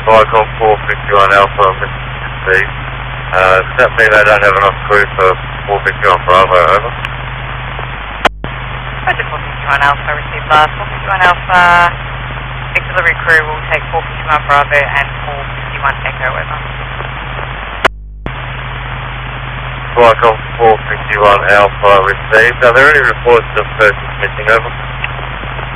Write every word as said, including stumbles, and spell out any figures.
Viacom four fifty-one Alpha, Mississippi. Uh, does that mean they don't have enough crew for four fifty-one Bravo, over? Roger, four fifty-one Alpha, received last. four fifty-one Alpha, auxiliary crew will take four fifty-one Bravo and four fifty-one Echo, over. Viacom four fifty-one Alpha received. Are there any reports of persons missing, over?